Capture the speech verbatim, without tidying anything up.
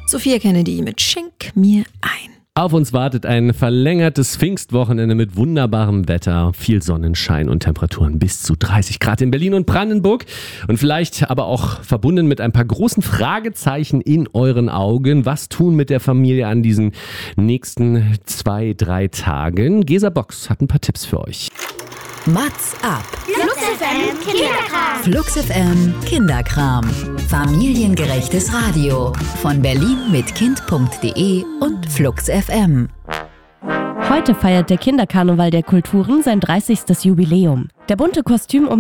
Sophia Kennedy mit Schenk mir ein. Auf uns wartet ein verlängertes Pfingstwochenende mit wunderbarem Wetter, viel Sonnenschein und Temperaturen bis zu dreißig Grad in Berlin und Brandenburg. Und vielleicht aber auch verbunden mit ein paar großen Fragezeichen in euren Augen. Was tun mit der Familie an diesen nächsten zwei, drei Tagen? Gesa Box hat ein paar Tipps für euch. Mats ab. Flux F M Kinderkram. Flux F M Kinderkram. Familiengerechtes Radio. Von Berlin mit Kind punkt de und Flux F M. Heute feiert der Kinderkarneval der Kulturen sein dreißigstes Jubiläum. Der bunte Kostüm